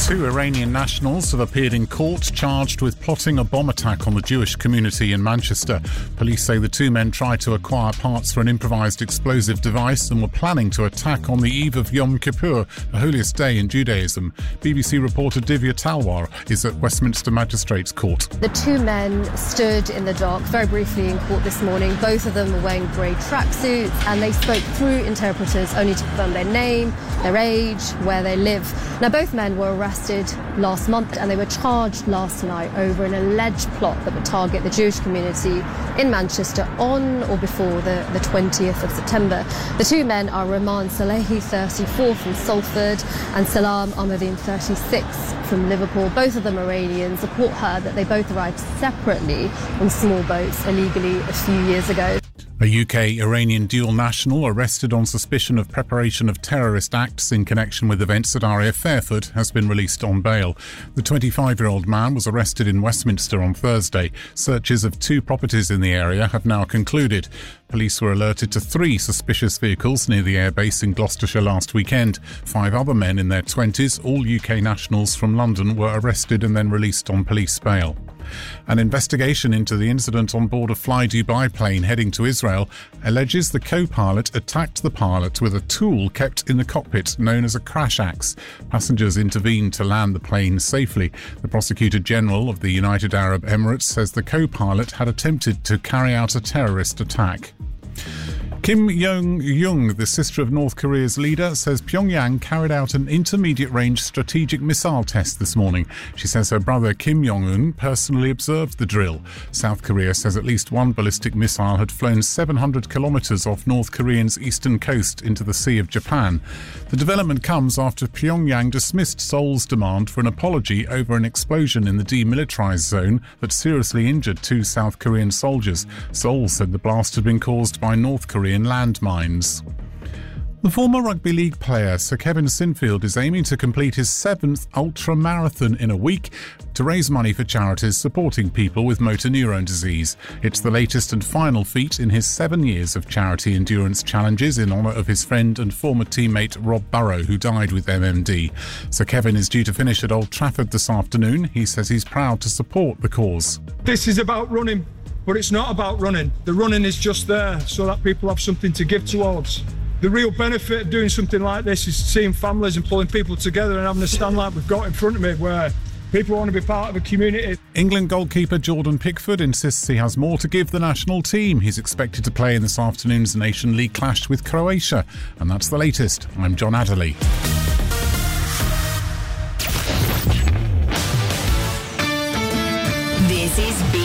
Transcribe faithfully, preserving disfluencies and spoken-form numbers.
Two Iranian nationals have appeared in court charged with plotting a bomb attack on the Jewish community in Manchester. Police say the two men tried to acquire parts for an improvised explosive device and were planning to attack on the eve of Yom Kippur, the holiest day in Judaism. B B C reporter Divya Talwar is at Westminster Magistrates Court. The two men stood in the dock very briefly in court this morning. Both of them were wearing grey tracksuits and they spoke through interpreters only to confirm their name, their age, where they live. Now, both men were arrested last month and they were charged last night over an alleged plot that would target the Jewish community in Manchester on or before the, the twentieth of September. The two men are Roman Salehi, thirty-four, from Salford, and Salam Ahmadine, thirty-six, from Liverpool. Both of them Iranians. The court heard that they both arrived separately on small boats illegally a few years ago. A U K-Iranian dual national arrested on suspicion of preparation of terrorist acts in connection with events at R A F Fairford has been released on bail. The twenty-five-year-old man was arrested in Westminster on Thursday. Searches of two properties in the area have now concluded. Police were alerted to three suspicious vehicles near the airbase in Gloucestershire last weekend. Five other men in their twenties, all U K nationals from London, were arrested and then released on police bail. An investigation into the incident on board a Fly Dubai plane heading to Israel alleges the co-pilot attacked the pilot with a tool kept in the cockpit known as a crash axe. Passengers intervened to land the plane safely. The Prosecutor General of the United Arab Emirates says the co-pilot had attempted to carry out a terrorist attack. Kim Jong-un, the sister of North Korea's leader, says Pyongyang carried out an intermediate-range strategic missile test this morning. She says her brother Kim Jong-un personally observed the drill. South Korea says at least one ballistic missile had flown seven hundred kilometres off North Korea's eastern coast into the Sea of Japan. The development comes after Pyongyang dismissed Seoul's demand for an apology over an explosion in the demilitarised zone that seriously injured two South Korean soldiers. Seoul said the blast had been caused by North Korean landmines. The former rugby league player Sir Kevin Sinfield is aiming to complete his seventh ultra-marathon in a week to raise money for charities supporting people with motor neurone disease. It's the latest and final feat in his seven years of charity endurance challenges in honour of his friend and former teammate Rob Burrow, who died with M M D. Sir Kevin is due to finish at Old Trafford this afternoon. He says he's proud to support the cause. This is about running, but it's not about running. The running is just there so that people have something to give towards. The real benefit of doing something like this is seeing families and pulling people together and having a stand like we've got in front of me where people want to be part of a community. England goalkeeper Jordan Pickford insists he has more to give the national team. He's expected to play in this afternoon's Nation League clash with Croatia. And that's the latest. I'm John Adderley. This is